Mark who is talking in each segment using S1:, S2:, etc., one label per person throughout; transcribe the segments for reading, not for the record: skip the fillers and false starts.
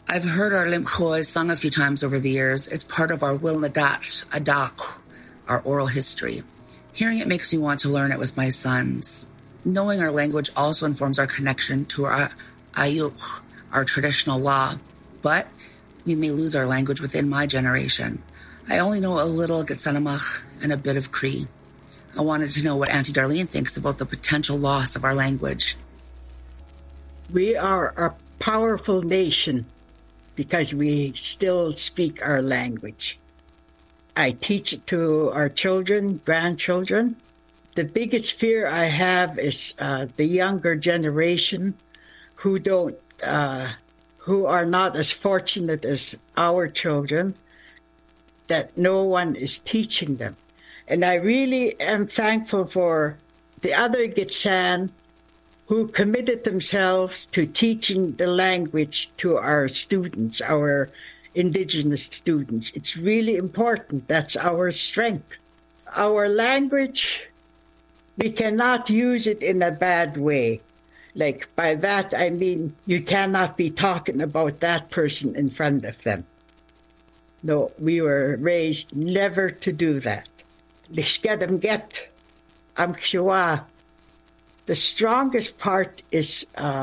S1: I've heard our Limchoy sung a few times over the years. It's part of our Will Nadat, Adak, our oral history. Hearing it makes me want to learn it with my sons. Knowing our language also informs our connection to our Ayuk, our traditional law. But we may lose our language within my generation. I only know a little Getsanamach and a bit of Cree. I wanted to know what Auntie Darlene thinks about the potential loss of our language.
S2: We are a powerful nation because we still speak our language. I teach it to our children, grandchildren. The biggest fear I have is the younger generation who are not as fortunate as our children, that no one is teaching them. And I really am thankful for the other Gitsan who committed themselves to teaching the language to our students, our Indigenous students. It's really important. That's our strength. Our language, we cannot use it in a bad way. Like, by that, I mean, you cannot be talking about that person in front of them. No, we were raised never to do that. Lishkedem amkshuwa. The strongest part is,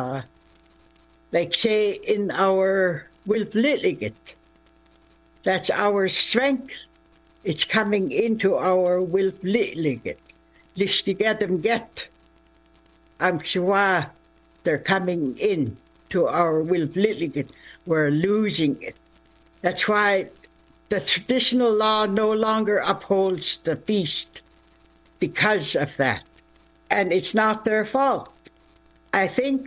S2: like say, in our Wilpliligit. That's our strength. It's coming into our Wilpliligit. Lishkedem amkshuwa. They're coming in to our Wilpliligit. We're losing it. That's why the traditional law no longer upholds the feast because of that. And it's not their fault. I think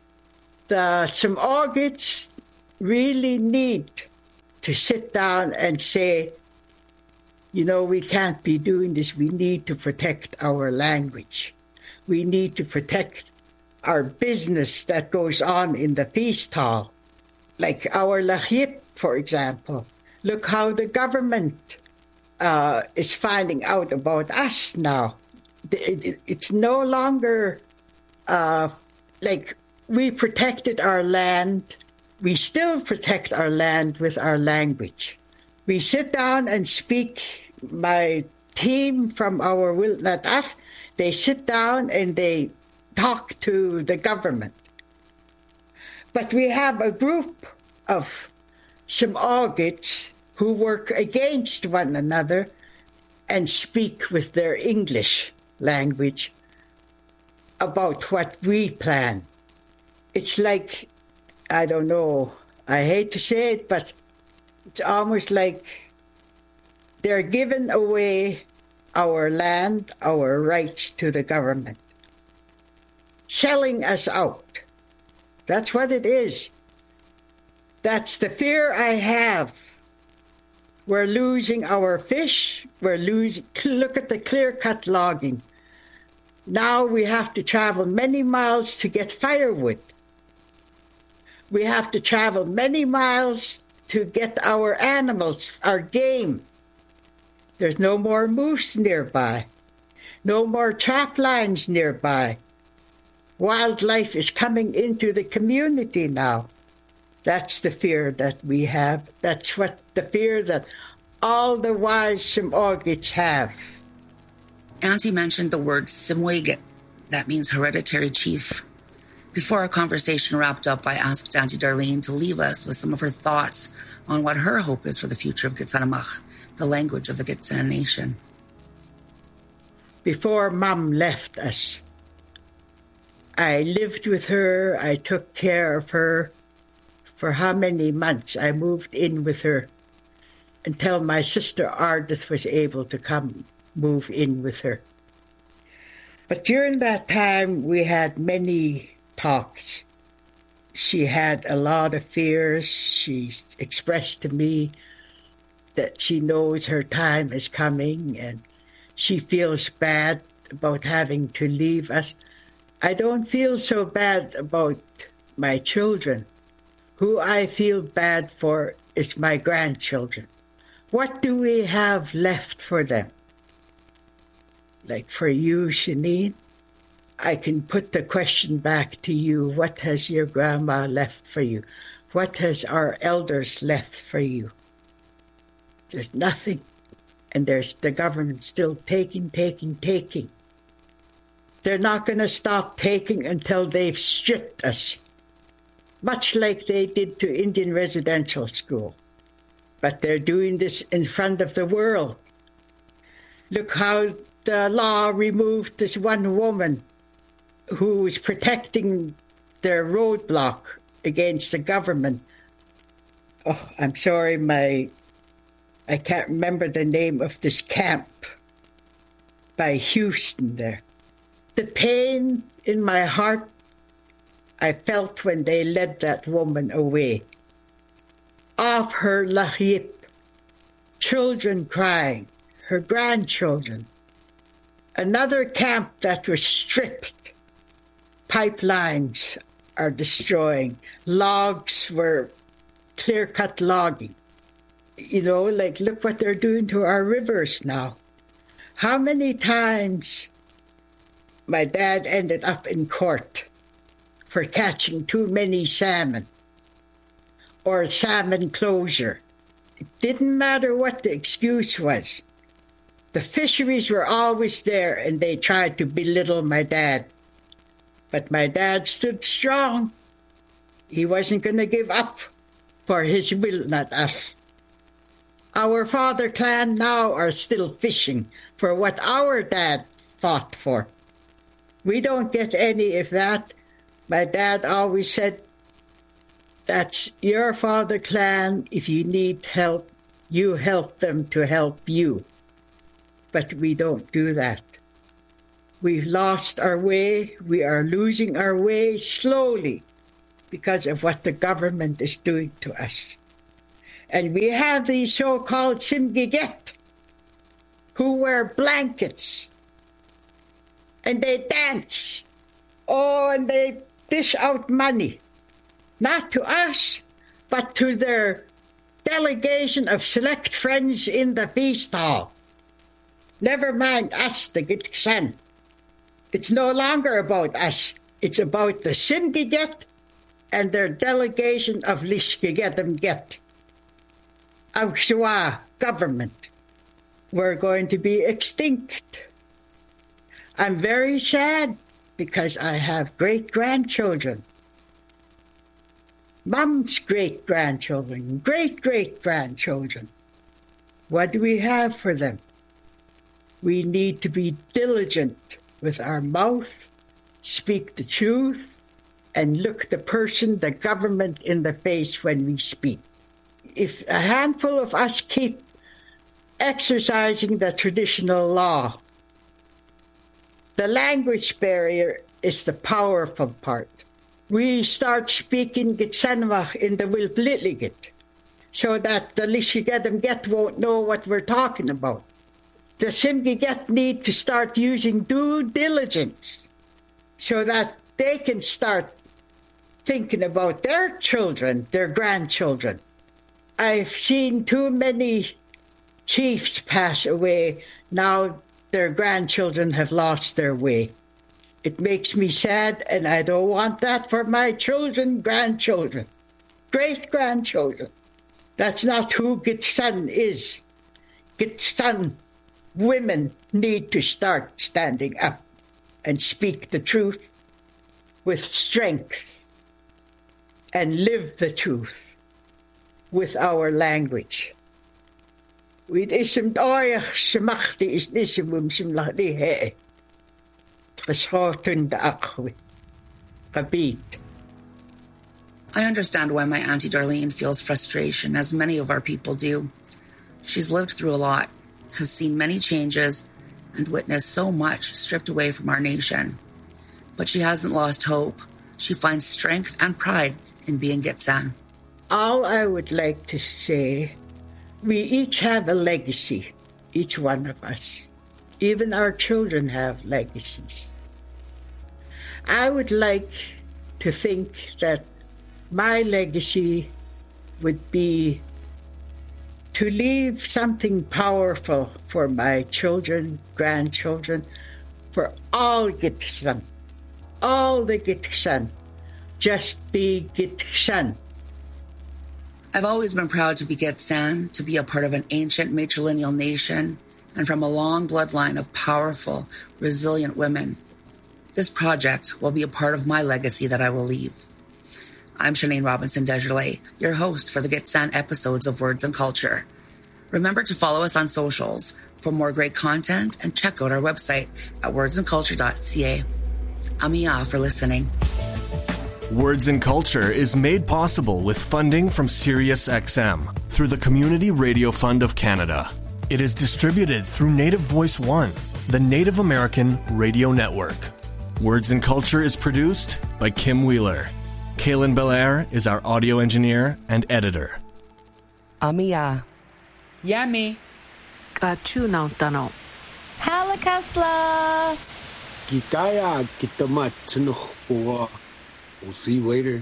S2: the Samogits really need to sit down and say, you know, we can't be doing this. We need to protect our language. We need to protect our business that goes on in the feast hall. Like our Lahip, for example. Look how the government is finding out about us now. It's no longer like we protected our land. We still protect our land with our language. We sit down and speak. My team from our Wilnataf, they sit down and they talk to the government. But we have a group of Samogits who work against one another and speak with their English language about what we plan. It's like, I don't know, I hate to say it, but it's almost like they're giving away our land, our rights to the government. Selling us out. That's what it is. That's the fear I have. We're losing our fish. Look at the clear-cut logging. Now we have to travel many miles to get firewood. We have to travel many miles to get our animals, our game. There's no more moose nearby. No more trap lines nearby. Wildlife is coming into the community now. That's the fear that we have. That's what the fear that all the wise Samogits have.
S1: Auntie mentioned the word Simwegit. That means hereditary chief. Before our conversation wrapped up, I asked Auntie Darlene to leave us with some of her thoughts on what her hope is for the future of Gitsanamach, the language of the Gitsan nation.
S2: Before Mom left us, I lived with her. I took care of her. For how many months I moved in with her until my sister Ardith was able to come move in with her. But during that time, we had many talks. She had a lot of fears. She expressed to me that she knows her time is coming and she feels bad about having to leave us. I don't feel so bad about my children. Who I feel bad for is my grandchildren. What do we have left for them? Like for you, Shanine, I can put the question back to you. What has your grandma left for you? what has our elders left for you? There's nothing. And there's the government still taking. They're not going to stop taking until they've stripped us, much like they did to Indian residential school. But they're doing this in front of the world. Look how the law removed this one woman who was protecting their roadblock against the government. Oh, I'm sorry, I can't remember the name of this camp by Houston there. The pain in my heart I felt when they led that woman away. Off her lahip, children crying, her grandchildren. Another camp that was stripped. Pipelines are destroying. Logs were clear-cut logging. You know, like, look what they're doing to our rivers now. How many times my dad ended up in court for catching too many salmon or salmon closure. It didn't matter what the excuse was. The fisheries were always there, and they tried to belittle my dad. But my dad stood strong. He wasn't going to give up for his will, not us. Our father clan now are still fishing for what our dad fought for. We don't get any of that. My dad always said, that's your father clan. If you need help, you help them to help you. But we don't do that. We've lost our way. We are losing our way slowly because of what the government is doing to us. And we have these so-called Simgiget who wear blankets and they dance. Oh, and they dish out money, not to us, but to their delegation of select friends in the feast hall. Never mind us, the Gitxan. It's no longer about us. It's about the Simgiget and their delegation of Lishgigetem Get. Our Shua government. We're going to be extinct. I'm very sad because I have great-grandchildren. Mom's great-grandchildren, great-great-grandchildren. What do we have for them? We need to be diligent with our mouth, speak the truth, and look the person, the government, in the face when we speak. If a handful of us keep exercising the traditional law, the language barrier is the powerful part. We start speaking Gitsanwach in the Wilplitligit so that the Lishigadam Get won't know what we're talking about. The Simgiget need to start using due diligence so that they can start thinking about their children, their grandchildren. I've seen too many chiefs pass away. Now their grandchildren have lost their way. It makes me sad, and I don't want that for my children, grandchildren, great-grandchildren. That's not who Gitsan is. Gitsan women need to start standing up and speak the truth with strength and live the truth with our language. With isim doyach shmachti is nisimum simlahdi he. Beschotun da akwi. Kabit.
S1: I understand why my Auntie Darlene feels frustration, as many of our people do. She's lived through a lot, has seen many changes, and witnessed so much stripped away from our nation. But she hasn't lost hope. She finds strength and pride in being Gitsan.
S2: All I would like to say, we each have a legacy, each one of us. Even our children have legacies. I would like to think that my legacy would be to leave something powerful for my children, grandchildren, for all Gitxan, all the Gitxan. Just be Gitxan.
S1: I've always been proud to be Gitxsan, to be a part of an ancient matrilineal nation, and from a long bloodline of powerful, resilient women. This project will be a part of my legacy that I will leave. I'm Shanae Robinson Desjardins, your host for the Gitxsan episodes of Words and Culture. Remember to follow us on socials for more great content and check out our website at wordsandculture.ca. Amiya for listening.
S3: Words and Culture is made possible with funding from SiriusXM through the Community Radio Fund of Canada. It is distributed through Native Voice One, the Native American Radio Network. Words and Culture is produced by Kim Wheeler. Kaylin Belair is our audio engineer and editor.
S4: Amiya.
S5: Yummy.
S6: Kachunauntano.
S7: Halakasla.
S8: Gitaya Gitamat Chinuchua. We'll see you later.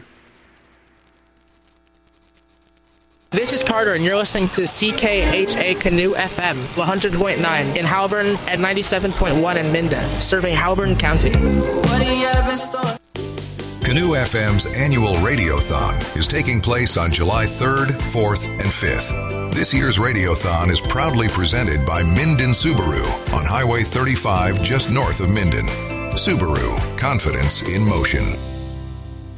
S5: This is Carter, and you're listening to CKHA Canoe FM 100.9 in Halburn and 97.1 in Minden, serving Halburn County.
S9: Canoe FM's annual Radiothon is taking place on July 3rd, 4th, and 5th. This year's Radiothon is proudly presented by Minden Subaru on Highway 35 just north of Minden. Subaru, confidence in motion.